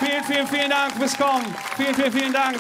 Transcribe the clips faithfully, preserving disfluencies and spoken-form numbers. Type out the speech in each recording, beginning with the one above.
Vielen, vielen, vielen Dank fürs Kommen. Vielen, vielen, vielen Dank.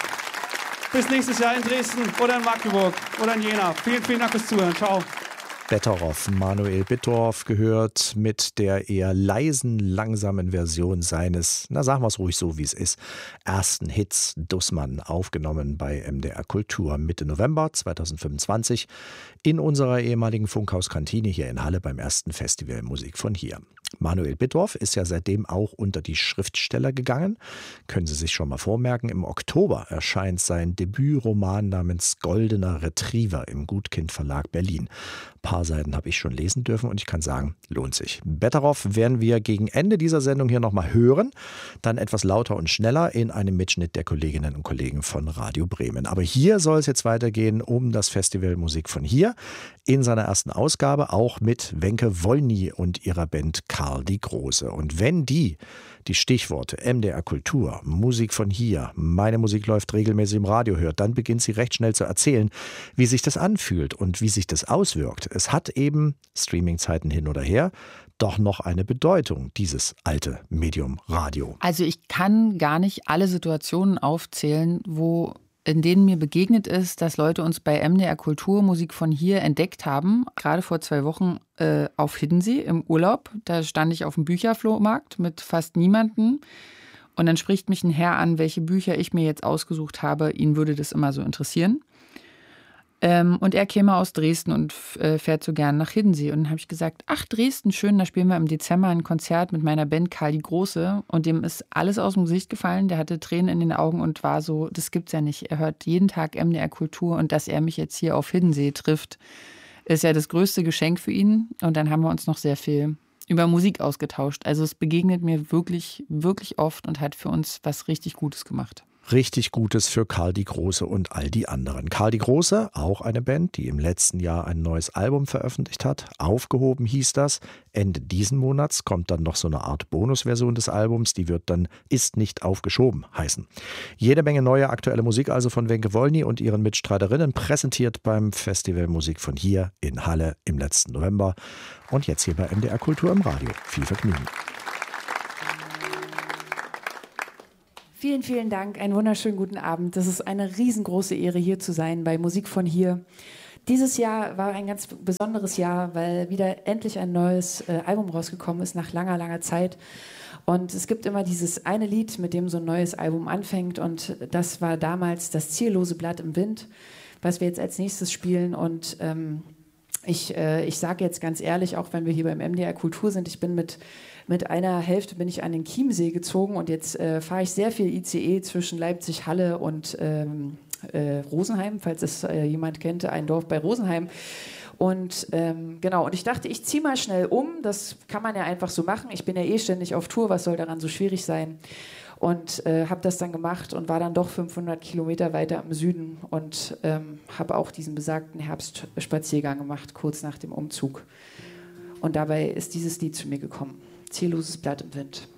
Bis nächstes Jahr in Dresden oder in Magdeburg oder in Jena. Vielen, vielen Dank fürs Zuhören. Ciao. Betteroff, Manuel Bittorf gehört mit der eher leisen, langsamen Version seines, na sagen wir es ruhig so, wie es ist, ersten Hits Dussmann, aufgenommen bei M D R Kultur Mitte November zweitausendfünfundzwanzig in unserer ehemaligen Funkhauskantine hier in Halle beim ersten Festival Musik von hier. Manuel Bittorf ist ja seitdem auch unter die Schriftsteller gegangen. Können Sie sich schon mal vormerken, im Oktober erscheint sein Debütroman namens Goldener Retriever im Gutkind Verlag Berlin. Ein paar Seiten habe ich schon lesen dürfen und ich kann sagen, lohnt sich. Betteroff werden wir gegen Ende dieser Sendung hier nochmal hören, dann etwas lauter und schneller in einem Mitschnitt der Kolleginnen und Kollegen von Radio Bremen. Aber hier soll es jetzt weitergehen um das Festival Musik von hier in seiner ersten Ausgabe, auch mit Wenke Wollny und ihrer Band Karl die Große. Und wenn die die Stichworte M D R Kultur, Musik von hier, meine Musik läuft regelmäßig im Radio hört, dann beginnt sie recht schnell zu erzählen, wie sich das anfühlt und wie sich das auswirkt. Es hat eben, Streamingzeiten hin oder her, doch noch eine Bedeutung, dieses alte Medium Radio. Also ich kann gar nicht alle Situationen aufzählen, wo in denen mir begegnet ist, dass Leute uns bei M D R Kultur Musik von hier entdeckt haben. Gerade vor zwei Wochen äh, auf Hiddensee im Urlaub. Da stand ich auf dem Bücherflohmarkt mit fast niemandem. Und dann spricht mich ein Herr an, welche Bücher ich mir jetzt ausgesucht habe. Ihn würde das immer so interessieren. Ähm, und er käme aus Dresden und äh, fährt so gern nach Hiddensee. Und dann habe ich gesagt, ach Dresden, schön, da spielen wir im Dezember ein Konzert mit meiner Band Karl die Große. Und dem ist alles aus dem Gesicht gefallen. Der hatte Tränen in den Augen und war so, das gibt's ja nicht. Er hört jeden Tag M D R Kultur und dass er mich jetzt hier auf Hiddensee trifft, ist ja das größte Geschenk für ihn. Und dann haben wir uns noch sehr viel über Musik ausgetauscht. Also es begegnet mir wirklich, wirklich oft und hat für uns was richtig Gutes gemacht. Richtig Gutes für Karl die Große und all die anderen. Karl die Große, auch eine Band, die im letzten Jahr ein neues Album veröffentlicht hat. Aufgehoben hieß das. Ende diesen Monats kommt dann noch so eine Art Bonusversion des Albums. Die wird dann Ist nicht aufgeschoben heißen. Jede Menge neue aktuelle Musik also von Wenke Wollny und ihren Mitstreiterinnen, präsentiert beim Festival Musik von hier in Halle im letzten November. Und jetzt hier bei M D R Kultur im Radio. Viel Vergnügen. Vielen, vielen Dank. Einen wunderschönen guten Abend. Das ist eine riesengroße Ehre, hier zu sein bei Musik von hier. Dieses Jahr war ein ganz besonderes Jahr, weil wieder endlich ein neues äh, Album rausgekommen ist nach langer, langer Zeit. Und es gibt immer dieses eine Lied, mit dem so ein neues Album anfängt. Und das war damals das ziellose Blatt im Wind, was wir jetzt als nächstes spielen. Und ähm, ich, äh, ich sage jetzt ganz ehrlich, auch wenn wir hier beim M D R Kultur sind, ich bin mit Mit einer Hälfte bin ich an den Chiemsee gezogen und jetzt äh, fahre ich sehr viel I C E zwischen Leipzig, Halle und ähm, äh, Rosenheim, falls es äh, jemand kennt, ein Dorf bei Rosenheim. Und ähm, genau, und ich dachte, ich ziehe mal schnell um, das kann man ja einfach so machen. Ich bin ja eh ständig auf Tour, was soll daran so schwierig sein? Und äh, habe das dann gemacht und war dann doch fünfhundert Kilometer weiter im Süden und ähm, habe auch diesen besagten Herbstspaziergang gemacht, kurz nach dem Umzug. Und dabei ist dieses Lied zu mir gekommen. Zielloses Blatt im Wind.